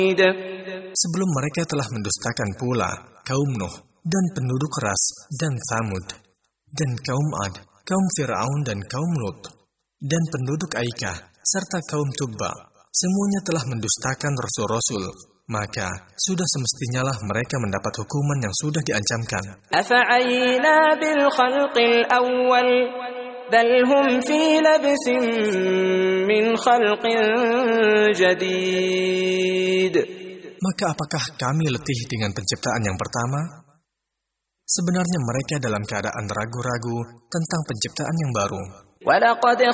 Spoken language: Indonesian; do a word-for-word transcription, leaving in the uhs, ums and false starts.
Sebelum mereka telah mendustakan pula kaum Nuh dan penduduk Ras dan Thamud, dan kaum Ad, kaum Fir'aun dan kaum Lut, dan penduduk Aikah, serta kaum Tubba. Semuanya telah mendustakan rasul-rasul, maka sudah semestinya lah mereka mendapat hukuman yang sudah diancamkan. Afa'ayna bil khalqil awwal bal hum fi labsin min khalqin jadid. Maka apakah kami letih dengan penciptaan yang pertama? Sebenarnya mereka dalam keadaan ragu-ragu tentang penciptaan yang baru. Walaqad